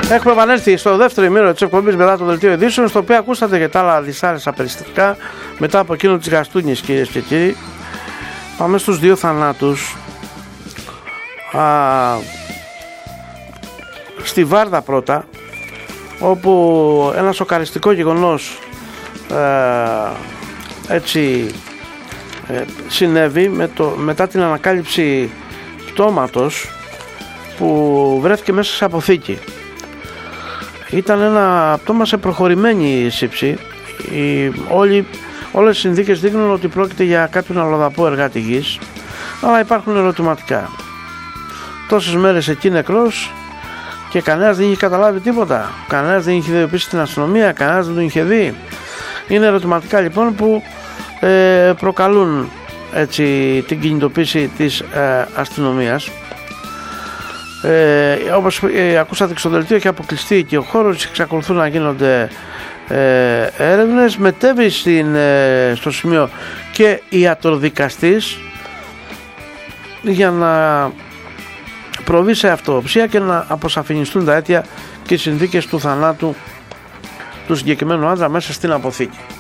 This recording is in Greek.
Έχουμε επανέλθει στο δεύτερο ημίρο της εκπομπής μετά το δελτίο ειδήσεων, στο οποίο ακούσατε και τα άλλα δυσάρεστα περιστατικά μετά από εκείνο της Γαστούνης, κυρίες και κύριοι. Πάμε στους δύο θανάτους. Στη Βάρδα πρώτα, όπου ένα σοκαριστικό γεγονός συνέβη μετά την ανακάλυψη πτώματος που βρέθηκε μέσα σε αποθήκη. Ήταν ένα πτώμα σε προχωρημένη σύψη. Όλες οι συνθήκες δείχνουν ότι πρόκειται για κάποιον αλλοδαπό εργάτη γης, αλλά υπάρχουν ερωτηματικά. Τόσες μέρες εκεί νεκρός και κανένας δεν είχε καταλάβει τίποτα, κανένας δεν είχε ειδοποιήσει την αστυνομία, κανένας δεν τον είχε δει. Είναι ερωτηματικά λοιπόν που προκαλούν την κινητοποίηση της αστυνομίας. Όπως ακούσατε και στο δελτίο, έχει αποκλειστεί και ο χώρος, εξακολουθούν να γίνονται έρευνες. Μετέβη στο σημείο και ιατροδικαστής για να προβεί σε αυτοψία και να αποσαφινιστούν τα αίτια και οι συνθήκες του θανάτου του συγκεκριμένου άντρα μέσα στην αποθήκη.